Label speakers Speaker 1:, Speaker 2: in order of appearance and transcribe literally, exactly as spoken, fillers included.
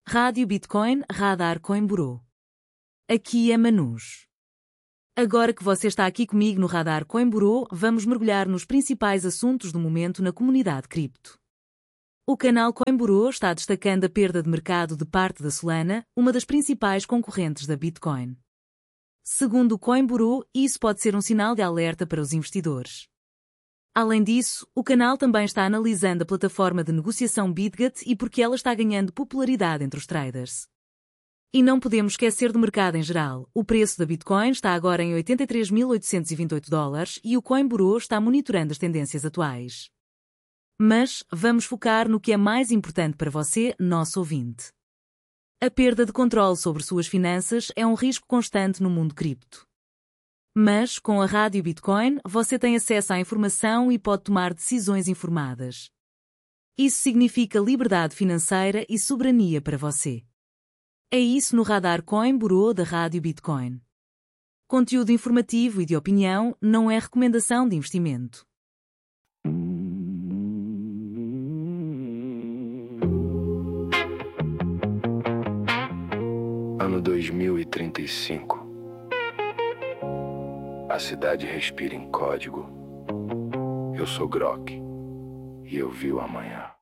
Speaker 1: Rádio Bitcoin, Radar Coin Bureau. Aqui é Manus. Agora que você está aqui comigo no Radar Coin Bureau, vamos mergulhar nos principais assuntos do momento na comunidade cripto. O canal Coin Bureau está destacando a perda de mercado de parte da Solana, uma das principais concorrentes da Bitcoin. Segundo o Coin Bureau, isso pode ser um sinal de alerta para os investidores. Além disso, o canal também está analisando a plataforma de negociação BitGet e porque ela está ganhando popularidade entre os traders. E não podemos esquecer do mercado em geral. O preço da Bitcoin está agora em oitenta e três mil oitocentos e vinte e oito dólares e o Coin Bureau está monitorando as tendências atuais. Mas, vamos focar no que é mais importante para você, nosso ouvinte. A perda de controle sobre suas finanças é um risco constante no mundo cripto. Mas, com a Rádio Bitcoin, você tem acesso à informação e pode tomar decisões informadas. Isso significa liberdade financeira e soberania para você. É isso no Radar Coin Bureau da Rádio Bitcoin. Conteúdo informativo e de opinião não é recomendação de investimento.
Speaker 2: Ano dois mil e trinta e cinco. A cidade respira em código. Eu sou Grok e eu vi o amanhã.